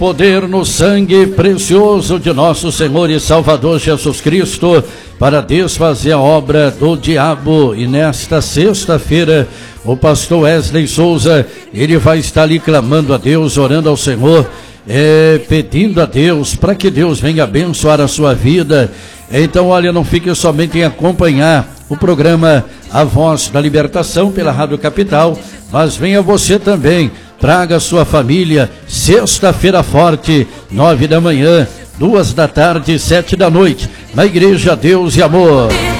Poder no sangue precioso de nosso Senhor e Salvador Jesus Cristo para desfazer a obra do diabo. E nesta sexta-feira, o pastor Wesley Souza, ele vai estar ali clamando a Deus, orando ao Senhor, pedindo a Deus para que Deus venha abençoar a sua vida. Então, olha, não fique somente em acompanhar o programa A Voz da Libertação pela Rádio Capital, mas venha você também. Traga sua família, sexta-feira forte, 9 da manhã, 2 da tarde, 7 da noite, na Igreja Deus e Amor.